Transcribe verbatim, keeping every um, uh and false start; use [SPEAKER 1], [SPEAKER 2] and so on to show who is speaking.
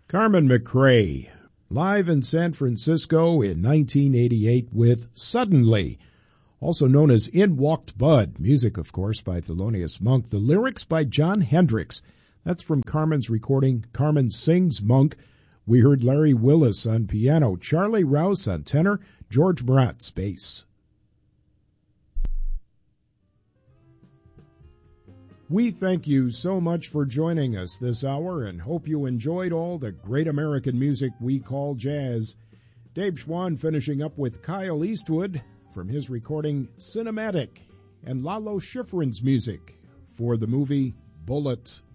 [SPEAKER 1] Carmen McRae, live in San Francisco in nineteen eighty-eight with Suddenly, also known as In Walked Bud, music, of course, by Thelonious Monk, the lyrics by John Hendricks. That's from Carmen's recording, Carmen Sings Monk. We heard Larry Willis on piano, Charlie Rouse on tenor, George Maratz bass. We thank you so much for joining us this hour and hope you enjoyed all the great American music we call jazz. Dave Schwann finishing up with Kyle Eastwood from his recording Cinematic and Lalo Schifrin's music for the movie Bullets.